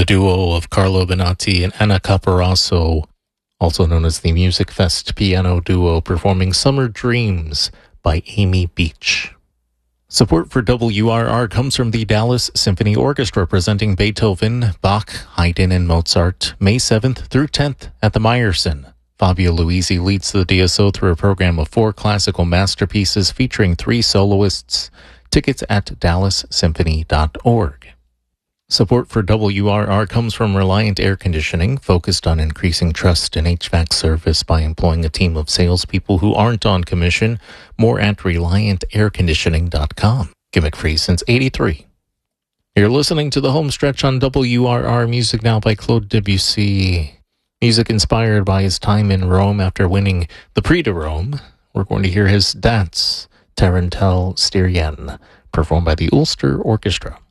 The duo of Carlo Benatti and Anna Caparasso, also known as the Music Fest piano duo, performing Summer Dreams by Amy Beach. Support for WRR comes from the Dallas Symphony Orchestra, presenting Beethoven, Bach, Haydn, and Mozart, May 7th through 10th at the Meyerson. Fabio Luisi leads the DSO through a program of 4 classical masterpieces featuring 3 soloists. Tickets at dallassymphony.org. Support for WRR comes from Reliant Air Conditioning, focused on increasing trust in HVAC service by employing a team of salespeople who aren't on commission. More at ReliantAirConditioning.com. Gimmick free since '83. You're listening to the home stretch on WRR. Music now by Claude Debussy. Music inspired by his time in Rome after winning the Prix de Rome. We're going to hear his dance, Tarantelle Styrienne, performed by the Ulster Orchestra.